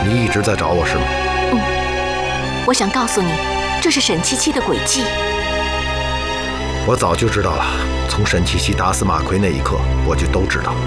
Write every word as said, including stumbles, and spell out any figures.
你一直在找我是吗？ 嗯，我想告诉你，这是沈七七的诡计。 我早就知道了，从沈七七打死马奎那一刻，我就都知道。